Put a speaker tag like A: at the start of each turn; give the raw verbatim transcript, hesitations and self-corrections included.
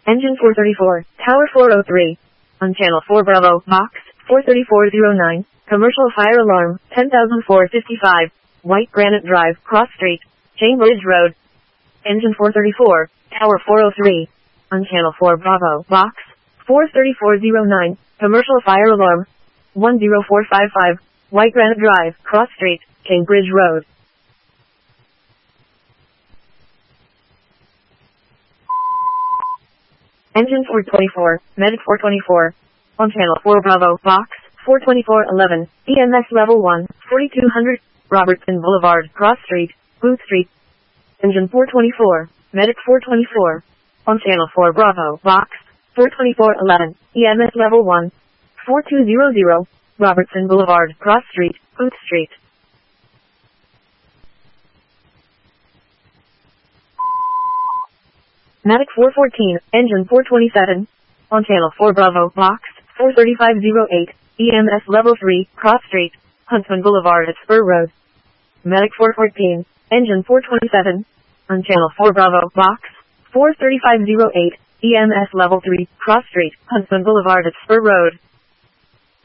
A: Engine four thirty-four, Tower four oh three. On Channel four Bravo, Box four thirty-four oh nine, Commercial Fire Alarm, ten thousand four hundred fifty-five, White Granite Drive, Cross Street, Cambridge Road. Engine four thirty-four, Tower four oh three. On Channel four Bravo, Box four thirty-four oh nine, Commercial Fire Alarm, one oh four five five, White Granite Drive, Cross Street, Cambridge Road. Engine four twenty-four, Medic four twenty-four. On Channel four Bravo, Box four twenty-four eleven, E M S Level one, forty-two hundred, Robertson Boulevard, Cross Street, Booth Street. Engine four twenty-four, Medic four twenty-four. On Channel four Bravo, Box four twenty-four eleven, E M S Level one, forty-two hundred, Robertson Boulevard, Cross Street, Booth Street. Medic four fourteen, Engine four twenty-seven. On Channel four Bravo, Box four thirty-five oh eight, E M S Level three, Cross Street, Huntsman Boulevard at Spur Road. Medic four fourteen, Engine four twenty-seven. On Channel four Bravo, Box four thirty-five oh eight, E M S Level three, Cross Street, Huntsman Boulevard at Spur Road.